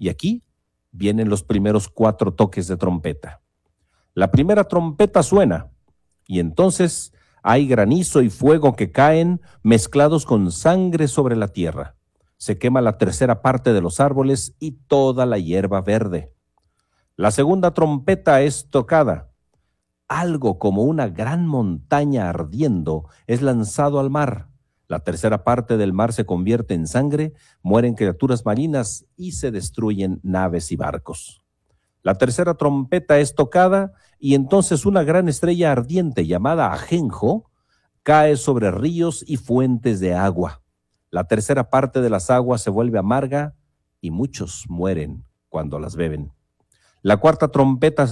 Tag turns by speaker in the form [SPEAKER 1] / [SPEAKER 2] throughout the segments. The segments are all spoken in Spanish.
[SPEAKER 1] Y aquí vienen los primeros 4 toques de trompeta. La primera trompeta suena, y entonces hay granizo y fuego que caen mezclados con sangre sobre la tierra. Se quema la tercera parte de los árboles y toda la hierba verde. La segunda trompeta es tocada. Algo como una gran montaña ardiendo es lanzado al mar. La tercera parte del mar se convierte en sangre, mueren criaturas marinas y se destruyen naves y barcos. La tercera trompeta es tocada y entonces una gran estrella ardiente llamada ajenjo cae sobre ríos y fuentes de agua. La tercera parte de las aguas se vuelve amarga y muchos mueren cuando las beben. La cuarta trompeta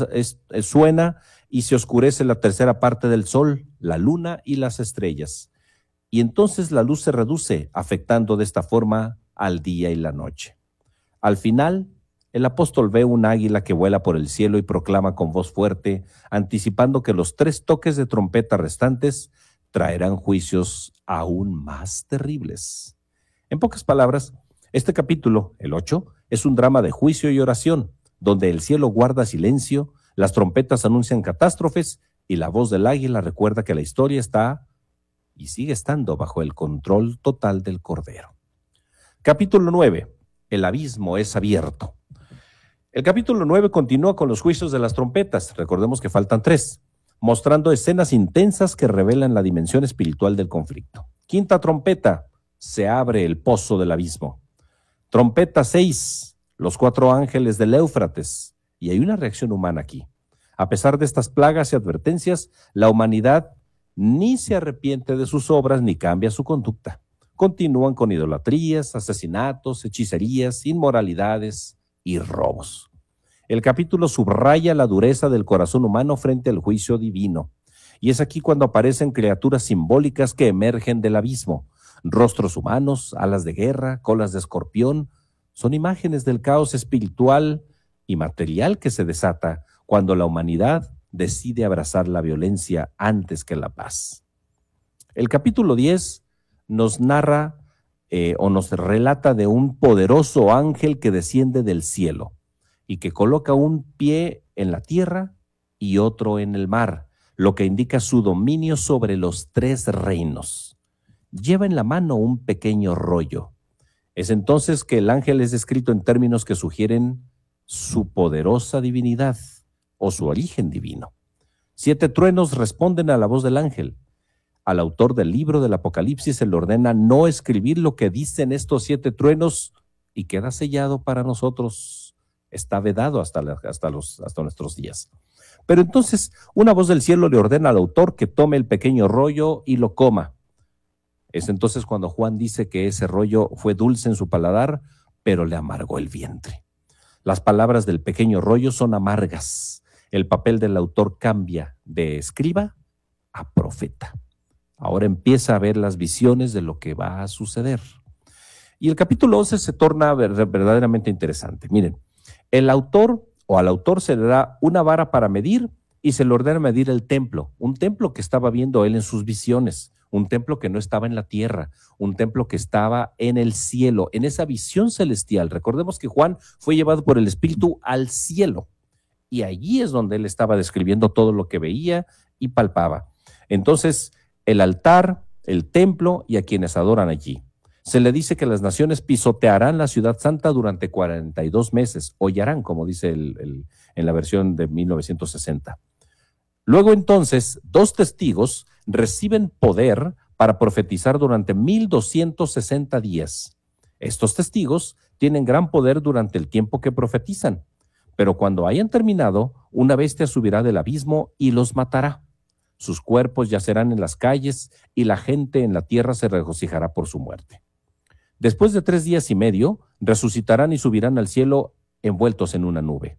[SPEAKER 1] suena y se oscurece la tercera parte del sol, la luna y las estrellas. Y entonces la luz se reduce, afectando de esta forma al día y la noche. Al final, el apóstol ve un águila que vuela por el cielo y proclama con voz fuerte, anticipando que los 3 toques de trompeta restantes traerán juicios aún más terribles. En pocas palabras, este capítulo, el 8, es un drama de juicio y oración, donde el cielo guarda silencio, las trompetas anuncian catástrofes y la voz del águila recuerda que la historia está y sigue estando bajo el control total del Cordero. Capítulo 9. El abismo es abierto. El capítulo 9 continúa con los juicios de las trompetas, recordemos que faltan 3, mostrando escenas intensas que revelan la dimensión espiritual del conflicto. Quinta trompeta, se abre el pozo del abismo. Trompeta 6, los 4 ángeles del Éufrates, y hay una reacción humana aquí. A pesar de estas plagas y advertencias, la humanidad ni se arrepiente de sus obras ni cambia su conducta. Continúan con idolatrías, asesinatos, hechicerías, inmoralidades y robos. El capítulo subraya la dureza del corazón humano frente al juicio divino. Y es aquí cuando aparecen criaturas simbólicas que emergen del abismo. Rostros humanos, alas de guerra, colas de escorpión, son imágenes del caos espiritual y material que se desata cuando la humanidad decide abrazar la violencia antes que la paz. El capítulo 10 nos narra o nos relata de un poderoso ángel que desciende del cielo y que coloca un pie en la tierra y otro en el mar, lo que indica su dominio sobre los 3 reinos. Lleva en la mano un pequeño rollo. Es entonces que el ángel es descrito en términos que sugieren su poderosa divinidad o su origen divino. 7 truenos responden a la voz del ángel. Al autor del libro del Apocalipsis se le ordena no escribir lo que dicen estos 7 truenos y queda sellado para nosotros. Está vedado hasta nuestros días. Pero entonces una voz del cielo le ordena al autor que tome el pequeño rollo y lo coma. Es entonces cuando Juan dice que ese rollo fue dulce en su paladar, pero le amargó el vientre. Las palabras del pequeño rollo son amargas. El papel del autor cambia de escriba a profeta. Ahora empieza a ver las visiones de lo que va a suceder. Y el capítulo 11 se torna verdaderamente interesante. Miren, al autor se le da una vara para medir y se le ordena medir el templo, un templo que estaba viendo él en sus visiones, un templo que no estaba en la tierra, un templo que estaba en el cielo, en esa visión celestial. Recordemos que Juan fue llevado por el Espíritu al cielo y allí es donde él estaba describiendo todo lo que veía y palpaba. Entonces, el altar, el templo y a quienes adoran allí. Se le dice que las naciones pisotearán la ciudad santa durante 42 meses, hollarán, como dice en la versión de 1960. Luego entonces, 2 testigos reciben poder para profetizar durante 1260 días. Estos testigos tienen gran poder durante el tiempo que profetizan, pero cuando hayan terminado, una bestia subirá del abismo y los matará. Sus cuerpos yacerán en las calles y la gente en la tierra se regocijará por su muerte. Después de 3 días y medio, resucitarán y subirán al cielo envueltos en una nube.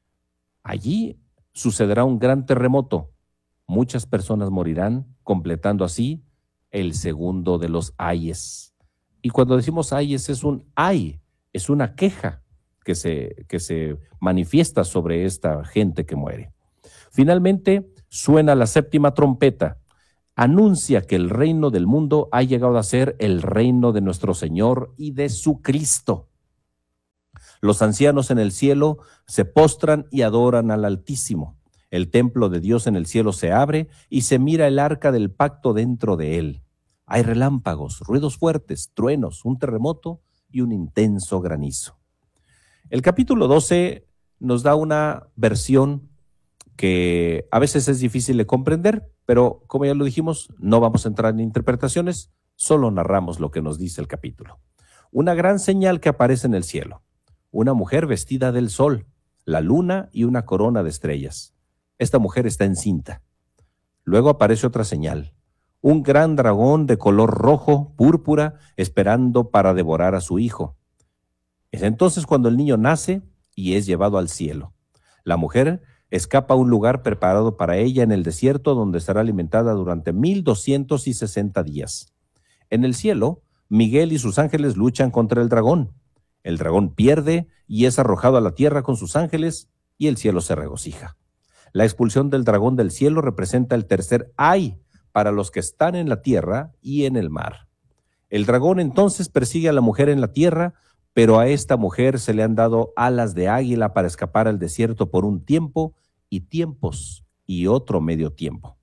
[SPEAKER 1] Allí sucederá un gran terremoto. Muchas personas morirán, completando así el segundo de los ayes. Y cuando decimos ayes, es un ay, es una queja que se manifiesta sobre esta gente que muere. Finalmente, suena la 7ª trompeta. Anuncia que el reino del mundo ha llegado a ser el reino de nuestro Señor y de su Cristo. Los ancianos en el cielo se postran y adoran al Altísimo. El templo de Dios en el cielo se abre y se mira el arca del pacto dentro de él. Hay relámpagos, ruidos fuertes, truenos, un terremoto y un intenso granizo. El capítulo 12 nos da una versión que a veces es difícil de comprender, pero como ya lo dijimos, no vamos a entrar en interpretaciones, solo narramos lo que nos dice el capítulo. Una gran señal que aparece en el cielo, una mujer vestida del sol, la luna y una corona de estrellas. Esta mujer está encinta. Luego aparece otra señal, un gran dragón de color rojo, púrpura, esperando para devorar a su hijo. Es entonces cuando el niño nace y es llevado al cielo. La mujer escapa a un lugar preparado para ella en el desierto, donde estará alimentada durante 1260 días. En el cielo, Miguel y sus ángeles luchan contra el dragón. El dragón pierde y es arrojado a la tierra con sus ángeles, y el cielo se regocija. La expulsión del dragón del cielo representa el tercer ay para los que están en la tierra y en el mar. El dragón entonces persigue a la mujer en la tierra, pero a esta mujer se le han dado alas de águila para escapar al desierto por un tiempo y tiempos y otro medio tiempo.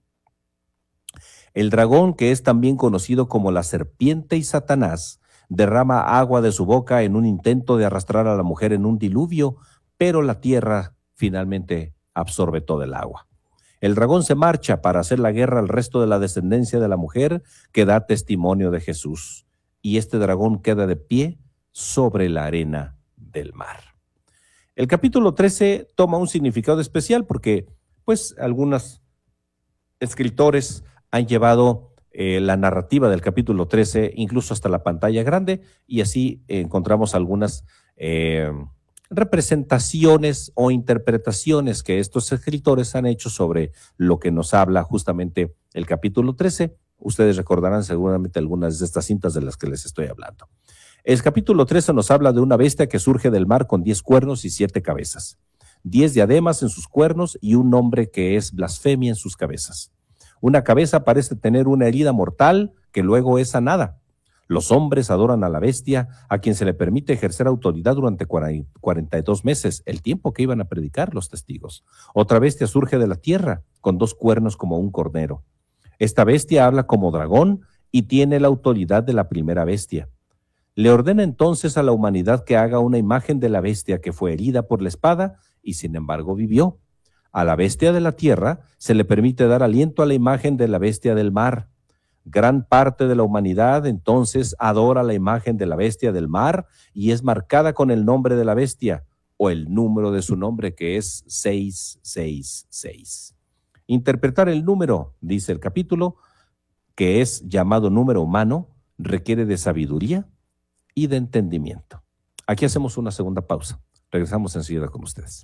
[SPEAKER 1] El dragón, que es también conocido como la serpiente y Satanás, derrama agua de su boca en un intento de arrastrar a la mujer en un diluvio, pero la tierra finalmente absorbe todo el agua. El dragón se marcha para hacer la guerra al resto de la descendencia de la mujer que da testimonio de Jesús, y este dragón queda de pie sobre la arena del mar. El capítulo 13 toma un significado especial porque, pues, algunos escritores han llevado la narrativa del capítulo 13 incluso hasta la pantalla grande, y así encontramos algunas representaciones o interpretaciones que estos escritores han hecho sobre lo que nos habla justamente el capítulo 13. Ustedes recordarán seguramente algunas de estas cintas de las que les estoy hablando. El capítulo 13 nos habla de una bestia que surge del mar con 10 cuernos y 7 cabezas, 10 diademas en sus cuernos y un nombre que es blasfemia en sus cabezas. Una cabeza parece tener una herida mortal que luego es sanada. Los hombres adoran a la bestia, a quien se le permite ejercer autoridad durante 42 meses, el tiempo que iban a predicar los testigos. Otra bestia surge de la tierra, con 2 cuernos como un cordero. Esta bestia habla como dragón y tiene la autoridad de la primera bestia. Le ordena entonces a la humanidad que haga una imagen de la bestia que fue herida por la espada y sin embargo vivió. A la bestia de la tierra se le permite dar aliento a la imagen de la bestia del mar. Gran parte de la humanidad entonces adora la imagen de la bestia del mar y es marcada con el nombre de la bestia o el número de su nombre, que es 666. Interpretar el número, dice el capítulo, que es llamado número humano, requiere de sabiduría y de entendimiento. Aquí hacemos una segunda pausa. Regresamos enseguida con ustedes.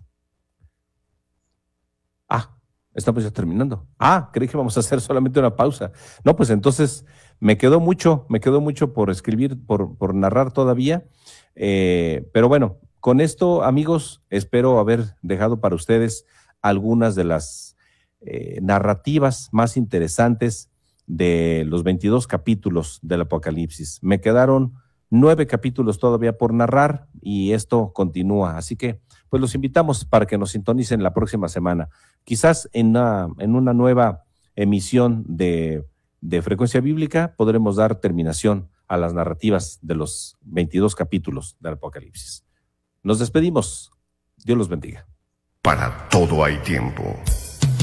[SPEAKER 1] Estamos ya terminando. Creí que vamos a hacer solamente una pausa. No, pues entonces me quedó mucho por escribir, por narrar todavía. Pero bueno, con esto, amigos, espero haber dejado para ustedes algunas de las narrativas más interesantes de los 22 capítulos del Apocalipsis. Me quedaron 9 capítulos todavía por narrar y esto continúa. Así que pues los invitamos para que nos sintonicen la próxima semana. Quizás en una nueva emisión de Frecuencia Bíblica podremos dar terminación a las narrativas de los 22 capítulos del Apocalipsis. Nos despedimos. Dios los bendiga.
[SPEAKER 2] Para todo hay tiempo